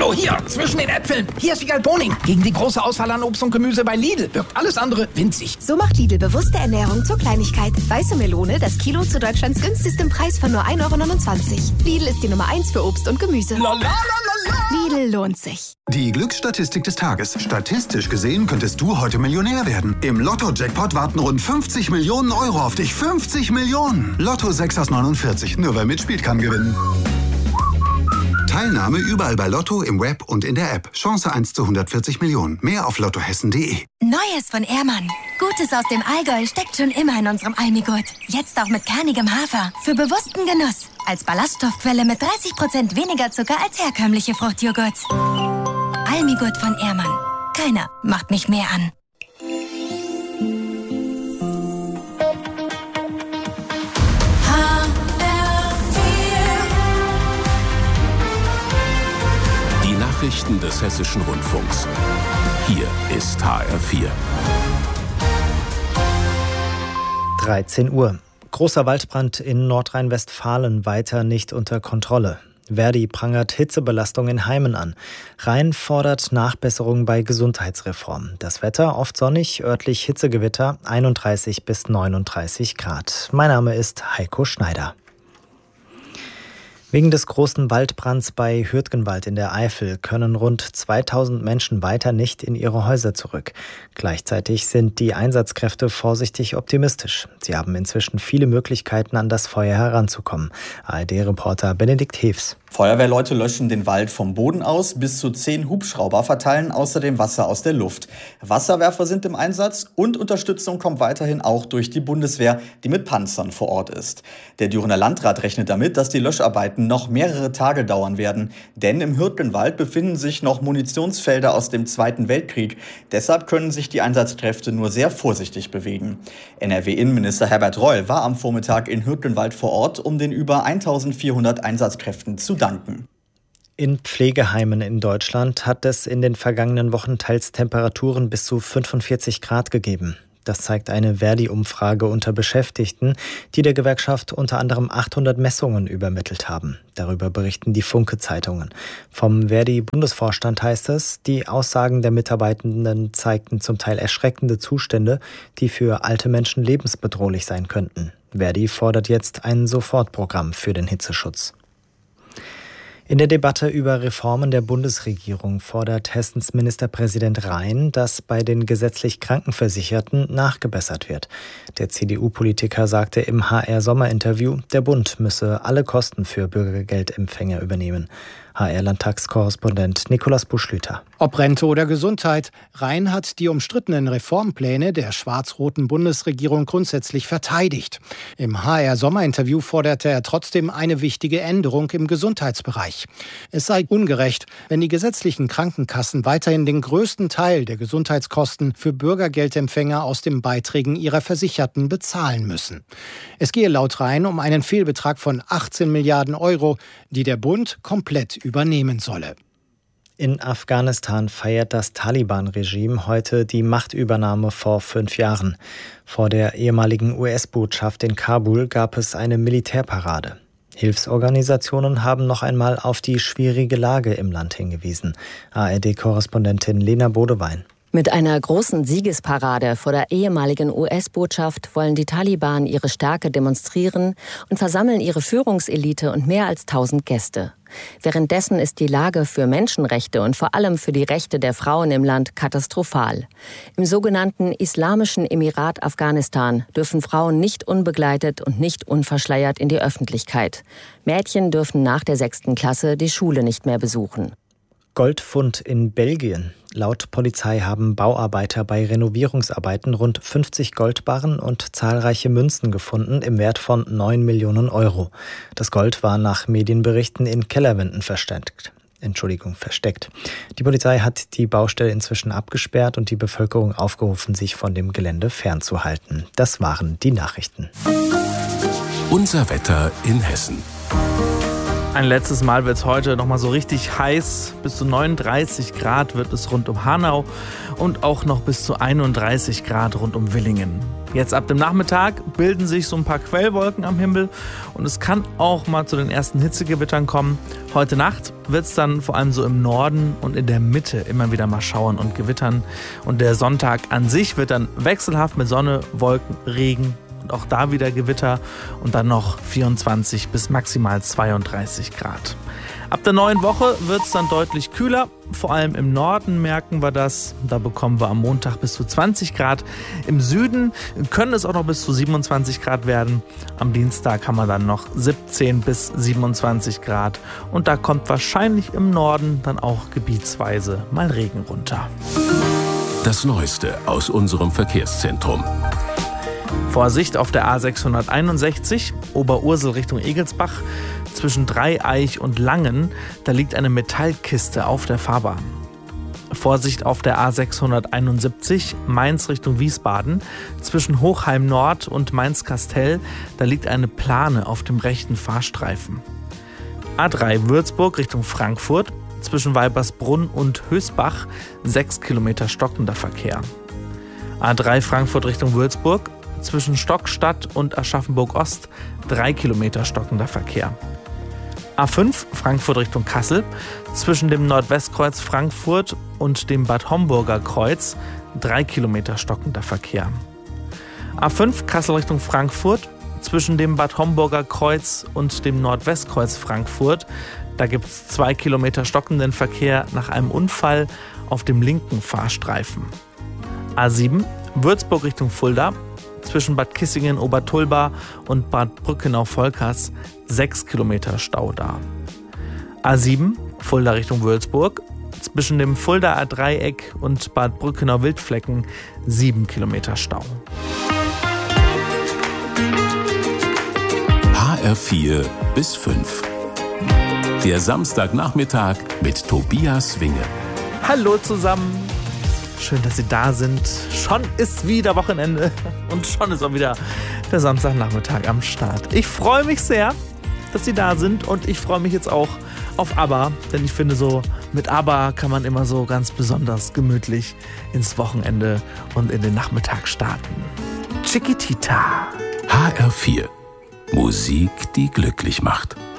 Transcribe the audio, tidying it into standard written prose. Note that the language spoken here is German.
Hallo, hier, zwischen den Äpfeln. Hier ist Wiegald Boning. Gegen die große Auswahl an Obst und Gemüse bei Lidl wirkt alles andere winzig. So macht Lidl bewusste Ernährung zur Kleinigkeit. Weiße Melone, das Kilo zu Deutschlands günstigstem Preis von nur 1,29 €. Lidl ist die Nummer 1 für Obst und Gemüse. Lidl lohnt sich. Die Glücksstatistik des Tages. Statistisch gesehen könntest du heute Millionär werden. Im Lotto-Jackpot warten rund 50 Millionen Euro auf dich. 50 Millionen! Lotto 6 aus 49. Nur wer mitspielt, kann gewinnen. Teilnahme überall bei Lotto, im Web und in der App. Chance 1 zu 140 Millionen. Mehr auf lottohessen.de. Neues von Ehrmann. Gutes aus dem Allgäu steckt schon immer in unserem Almigurt. Jetzt auch mit kernigem Hafer. Für bewussten Genuss. Als Ballaststoffquelle mit 30% weniger Zucker als herkömmliche Fruchtjoghurts. Almigurt von Ehrmann. Keiner macht mich mehr an. Nachrichten des Hessischen Rundfunks. Hier ist HR4. 13 Uhr. Großer Waldbrand in Nordrhein-Westfalen weiter nicht unter Kontrolle. Verdi prangert Hitzebelastung in Heimen an. Rhein fordert Nachbesserung bei Gesundheitsreform. Das Wetter oft sonnig, örtlich Hitzegewitter, 31 bis 39 Grad. Mein Name ist Heiko Schneider. Wegen des großen Waldbrands bei Hürtgenwald in der Eifel können rund 2000 Menschen weiter nicht in ihre Häuser zurück. Gleichzeitig sind die Einsatzkräfte vorsichtig optimistisch. Sie haben inzwischen viele Möglichkeiten, an das Feuer heranzukommen. ARD-Reporter Benedikt Hevs. Feuerwehrleute löschen den Wald vom Boden aus, bis zu 10 Hubschrauber verteilen außerdem Wasser aus der Luft. Wasserwerfer sind im Einsatz und Unterstützung kommt weiterhin auch durch die Bundeswehr, die mit Panzern vor Ort ist. Der Dürener Landrat rechnet damit, dass die Löscharbeiten noch mehrere Tage dauern werden, denn im Hürtgenwald befinden sich noch Munitionsfelder aus dem Zweiten Weltkrieg. Deshalb können sich die Einsatzkräfte nur sehr vorsichtig bewegen. NRW-Innenminister Herbert Reul war am Vormittag in Hürtgenwald vor Ort, um den über 1400 Einsatzkräften zu danken. In Pflegeheimen in Deutschland hat es in den vergangenen Wochen teils Temperaturen bis zu 45 Grad gegeben. Das zeigt eine Verdi-Umfrage unter Beschäftigten, die der Gewerkschaft unter anderem 800 Messungen übermittelt haben. Darüber berichten die Funke-Zeitungen. Vom Verdi-Bundesvorstand heißt es, die Aussagen der Mitarbeitenden zeigten zum Teil erschreckende Zustände, die für alte Menschen lebensbedrohlich sein könnten. Verdi fordert jetzt ein Sofortprogramm für den Hitzeschutz. In der Debatte über Reformen der Bundesregierung fordert Hessens Ministerpräsident Rhein, dass bei den gesetzlich Krankenversicherten nachgebessert wird. Der CDU-Politiker sagte im HR-Sommerinterview, der Bund müsse alle Kosten für Bürgergeldempfänger übernehmen. HR-Landtagskorrespondent Nikolaus Buschlüter. Ob Rente oder Gesundheit, Rhein hat die umstrittenen Reformpläne der schwarz-roten Bundesregierung grundsätzlich verteidigt. Im HR-Sommerinterview forderte er trotzdem eine wichtige Änderung im Gesundheitsbereich. Es sei ungerecht, wenn die gesetzlichen Krankenkassen weiterhin den größten Teil der Gesundheitskosten für Bürgergeldempfänger aus den Beiträgen ihrer Versicherten bezahlen müssen. Es gehe laut Rhein um einen Fehlbetrag von 18 Milliarden Euro, die der Bund komplett übernehmen solle. In Afghanistan feiert das Taliban-Regime heute die Machtübernahme vor 5 Jahren. Vor der ehemaligen US-Botschaft in Kabul gab es eine Militärparade. Hilfsorganisationen haben noch einmal auf die schwierige Lage im Land hingewiesen. ARD-Korrespondentin Lena Bodewein. Mit einer großen Siegesparade vor der ehemaligen US-Botschaft wollen die Taliban ihre Stärke demonstrieren und versammeln ihre Führungselite und mehr als 1000 Gäste. Währenddessen ist die Lage für Menschenrechte und vor allem für die Rechte der Frauen im Land katastrophal. Im sogenannten Islamischen Emirat Afghanistan dürfen Frauen nicht unbegleitet und nicht unverschleiert in die Öffentlichkeit. Mädchen dürfen nach der 6. Klasse die Schule nicht mehr besuchen. Goldfund in Belgien. Laut Polizei haben Bauarbeiter bei Renovierungsarbeiten rund 50 Goldbarren und zahlreiche Münzen gefunden im Wert von 9 Millionen Euro. Das Gold war nach Medienberichten in Kellerwänden versteckt. Die Polizei hat die Baustelle inzwischen abgesperrt und die Bevölkerung aufgerufen, sich von dem Gelände fernzuhalten. Das waren die Nachrichten. Unser Wetter in Hessen. Ein letztes Mal wird es heute nochmal so richtig heiß. Bis zu 39 Grad wird es rund um Hanau und auch noch bis zu 31 Grad rund um Villingen. Jetzt ab dem Nachmittag bilden sich so ein paar Quellwolken am Himmel und es kann auch mal zu den ersten Hitzegewittern kommen. Heute Nacht wird es dann vor allem so im Norden und in der Mitte immer wieder mal schauern und gewittern. Und der Sonntag an sich wird dann wechselhaft mit Sonne, Wolken, Regen und auch da wieder Gewitter und dann noch 24 bis maximal 32 Grad. Ab der neuen Woche wird es dann deutlich kühler. Vor allem im Norden merken wir das. Da bekommen wir am Montag bis zu 20 Grad. Im Süden können es auch noch bis zu 27 Grad werden. Am Dienstag haben wir dann noch 17 bis 27 Grad. Und da kommt wahrscheinlich im Norden dann auch gebietsweise mal Regen runter. Das Neueste aus unserem Verkehrszentrum. Vorsicht auf der A661, Oberursel Richtung Egelsbach. Zwischen Dreieich und Langen, da liegt eine Metallkiste auf der Fahrbahn. Vorsicht auf der A671, Mainz Richtung Wiesbaden. Zwischen Hochheim Nord und Mainz-Kastell, da liegt eine Plane auf dem rechten Fahrstreifen. A3 Würzburg Richtung Frankfurt. Zwischen Weibersbrunn und Hösbach, 6 Kilometer stockender Verkehr. A3 Frankfurt Richtung Würzburg. Zwischen Stockstadt und Aschaffenburg-Ost 3 Kilometer stockender Verkehr. A5 Frankfurt Richtung Kassel. Zwischen dem Nordwestkreuz Frankfurt und dem Bad Homburger Kreuz 3 Kilometer stockender Verkehr. A5 Kassel Richtung Frankfurt. Zwischen dem Bad Homburger Kreuz und dem Nordwestkreuz Frankfurt. Da gibt es 2 Kilometer stockenden Verkehr nach einem Unfall auf dem linken Fahrstreifen. A7 Würzburg Richtung Fulda. Zwischen Bad Kissingen-Obertulba und Bad Brückenau-Volkers 6 Kilometer Stau da. A7 Fulda Richtung Würzburg. Zwischen dem Fuldaer Dreieck und Bad Brückenau-Wildflecken 7 Kilometer Stau. HR4 bis 5. Der Samstagnachmittag mit Tobias Winge. Hallo zusammen. Schön, dass Sie da sind. Schon ist wieder Wochenende und schon ist auch wieder der Samstagnachmittag am Start. Ich freue mich sehr, dass Sie da sind und ich freue mich jetzt auch auf ABBA, denn ich finde so, mit ABBA kann man immer so ganz besonders gemütlich ins Wochenende und in den Nachmittag starten. Chiquitita. HR4. Musik, die glücklich macht.